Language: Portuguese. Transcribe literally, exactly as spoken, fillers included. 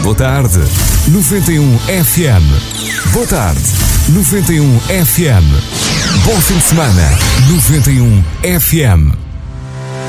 Boa tarde, noventa e um F M. Boa tarde, noventa e um F M. Bom fim de semana, noventa e um F M.